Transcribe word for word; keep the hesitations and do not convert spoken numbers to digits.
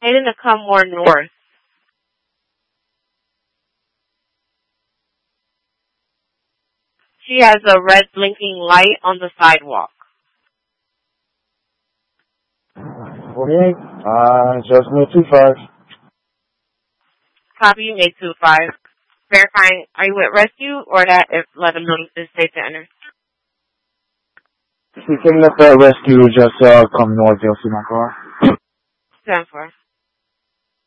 Hayden to come more north. She has a red blinking light on the sidewalk. forty-eight, uh, just made two five. Copy, you made two five. Verifying, are you with rescue or that if let them know it's safe to enter? Speaking of uh, rescue, just uh, come north, you'll see my car. Stand for.